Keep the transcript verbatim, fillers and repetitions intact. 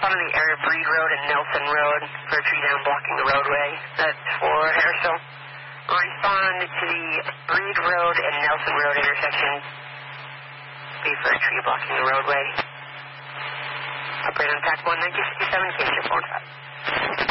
respond on the area of Breed Road and Nelson Road for a tree down blocking the roadway. That's for Harrisville. Respond to the Breed Road and Nelson Road intersection. Be for a tree blocking the roadway. Operate on Pac one nineteen fifty-seven, K four five.